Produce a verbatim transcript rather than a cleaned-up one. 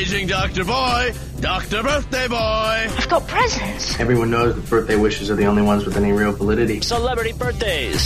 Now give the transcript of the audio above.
Paging Doctor Boy, Doctor Birthday Boy. I've got presents. Everyone knows that birthday wishes are the only ones with any real validity. Celebrity birthdays.